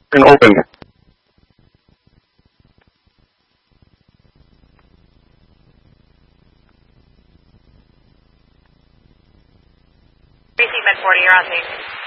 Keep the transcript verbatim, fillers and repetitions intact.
And open. Receive Med forty, you're on station.